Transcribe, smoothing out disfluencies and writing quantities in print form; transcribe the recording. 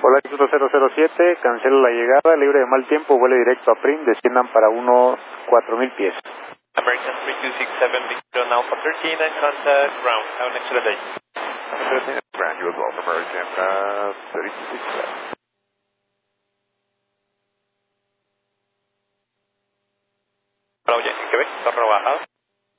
Hola, éxito 007, cancela la llegada, libre de mal tiempo, vuele directo a Prim, desciendan para 4.000 pies. American 3267, Victor now for 13 and contact ground. Have an excellent day. 13 ground, you as well, American 3267. Hola, oye, Quebec, torre bajada.